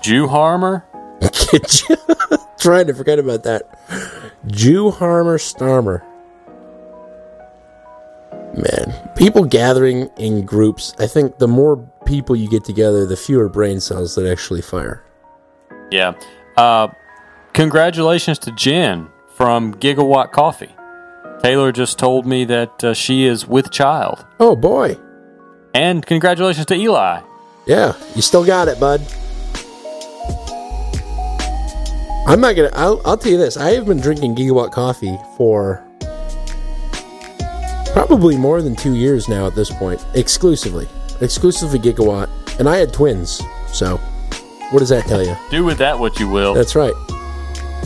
Jew Harmer? Trying to forget about that. Jew Harmer Starmer. Man, people gathering in groups, I think the more people you get together, the fewer brain cells that actually fire. Yeah. Congratulations to Jen from Gigawatt Coffee. Taylor just told me that she is with child. Oh, boy. And congratulations to Eli. Yeah, you still got it, bud. I'm not gonna. I'll tell you this. I have been drinking Gigawatt Coffee for probably more than 2 years now at this point. Exclusively Gigawatt. And I had twins. So, what does that tell you? Do with that what you will. That's right.